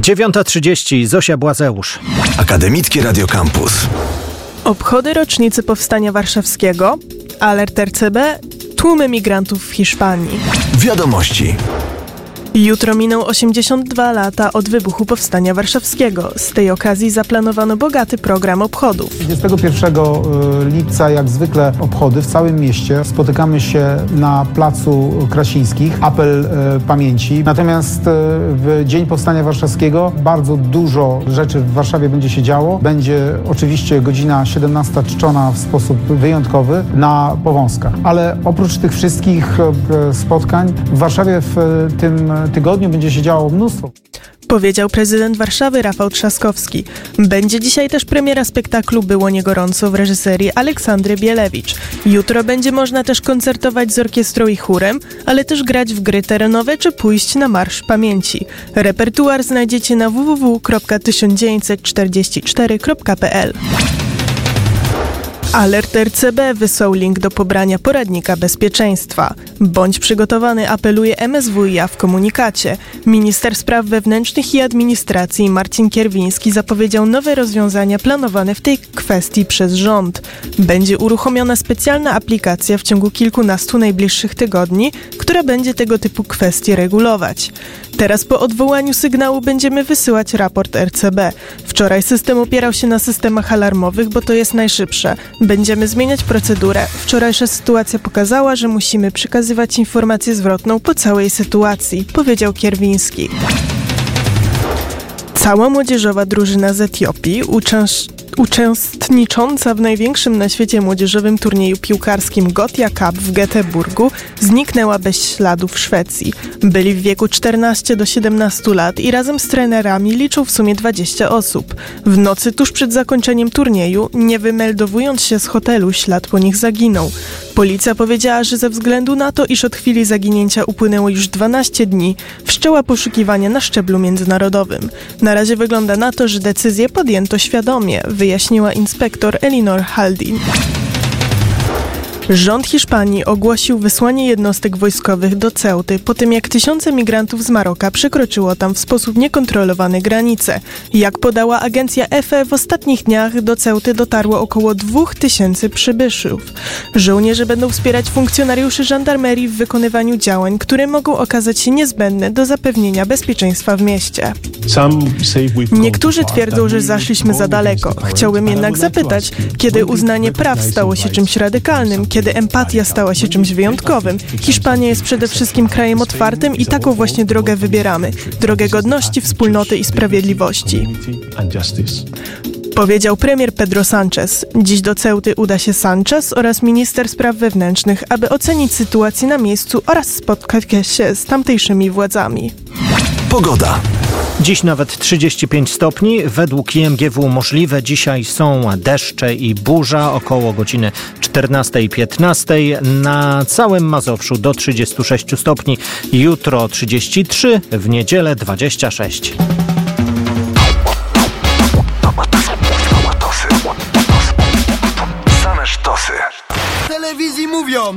9:30, Zosia Błazeusz. Akademickie Radio Campus. Obchody rocznicy Powstania Warszawskiego, alert RCB, tłumy migrantów w Hiszpanii. Wiadomości. Jutro miną 82 lata od wybuchu Powstania Warszawskiego. Z tej okazji zaplanowano bogaty program obchodów. 21 lipca jak zwykle obchody w całym mieście. Spotykamy się na Placu Krasińskich. Apel pamięci. Natomiast w Dzień Powstania Warszawskiego bardzo dużo rzeczy w Warszawie będzie się działo. Będzie oczywiście godzina 17 czczona w sposób wyjątkowy na Powązkach. Ale oprócz tych wszystkich spotkań w Warszawie w tym tygodniu będzie się działo mnóstwo. Powiedział prezydent Warszawy Rafał Trzaskowski. Będzie dzisiaj też premiera spektaklu Było nie gorąco w reżyserii Aleksandry Bielewicz. Jutro będzie można też koncertować z orkiestrą i chórem, ale też grać w gry terenowe czy pójść na Marsz Pamięci. Repertuar znajdziecie na www.1944.pl. Alert RCB wysłał link do pobrania poradnika bezpieczeństwa. Bądź przygotowany, apeluje MSWiA w komunikacie. Minister Spraw Wewnętrznych i Administracji Marcin Kierwiński zapowiedział nowe rozwiązania planowane w tej kwestii przez rząd. Będzie uruchomiona specjalna aplikacja w ciągu kilkunastu najbliższych tygodni, która będzie tego typu kwestie regulować. Teraz po odwołaniu sygnału będziemy wysyłać raport RCB. Wczoraj system opierał się na systemach alarmowych, bo to jest najszybsze. Będziemy zmieniać procedurę. Wczorajsza sytuacja pokazała, że musimy przekazywać informację zwrotną po całej sytuacji, powiedział Kierwiński. Cała młodzieżowa drużyna z Etiopii, uczestnicząca w największym na świecie młodzieżowym turnieju piłkarskim Gothia Cup w Göteborgu, zniknęła bez śladu w Szwecji. Byli w wieku 14 do 17 lat i razem z trenerami liczą w sumie 20 osób. W nocy tuż przed zakończeniem turnieju, nie wymeldowując się z hotelu, ślad po nich zaginął. Policja powiedziała, że ze względu na to, iż od chwili zaginięcia upłynęło już 12 dni, wszczęła poszukiwania na szczeblu międzynarodowym. Na razie wygląda na to, że decyzję podjęto świadomie, wyjaśniła inspektor Elinor Haldin. Rząd Hiszpanii ogłosił wysłanie jednostek wojskowych do Ceuty po tym, jak tysiące migrantów z Maroka przekroczyło tam w sposób niekontrolowany granice. Jak podała agencja EFE, w ostatnich dniach do Ceuty dotarło około 2000 przybyszów. Żołnierze będą wspierać funkcjonariuszy żandarmerii w wykonywaniu działań, które mogą okazać się niezbędne do zapewnienia bezpieczeństwa w mieście. Niektórzy twierdzą, że zaszliśmy za daleko. Chciałbym jednak zapytać, kiedy uznanie praw stało się czymś radykalnym, kiedy empatia stała się czymś wyjątkowym. Hiszpania jest przede wszystkim krajem otwartym i taką właśnie drogę wybieramy. Drogę godności, wspólnoty i sprawiedliwości. Powiedział premier Pedro Sánchez. Dziś do Ceuty uda się Sánchez oraz minister spraw wewnętrznych, aby ocenić sytuację na miejscu oraz spotkać się z tamtejszymi władzami. Pogoda. Dziś nawet 35 stopni. Według IMGW możliwe dzisiaj są deszcze i burza około godziny 14:15. Na całym Mazowszu do 36 stopni. Jutro 33, w niedzielę 26.